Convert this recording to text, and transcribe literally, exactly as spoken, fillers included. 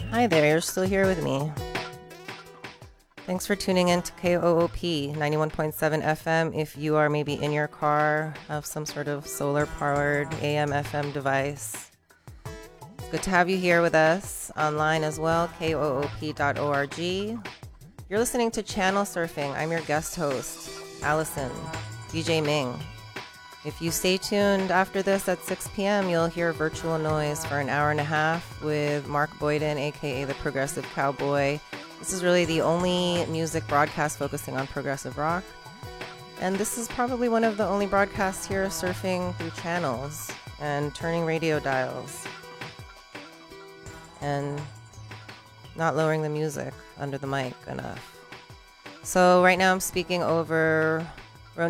Hi there, you're still here with me. Thanks for tuning in to K O O P ninety-one point seven F M. If you are maybe in your car, have some sort of solar powered A M F M device. It's good to have you here with us online as well, K O O P dot org. You're listening to Channel Surfing. I'm your guest host, Allison, D J Ming. If you stay tuned after this at six p.m., you'll hear Virtual Noise for an hour and a half with Mark Boyden, aka the Progressive Cowboy. This is really the only music broadcast focusing on progressive rock. And this is probably one of the only broadcasts here surfing through channels and turning radio dials and not lowering the music under the mic enough. So right now I'm speaking over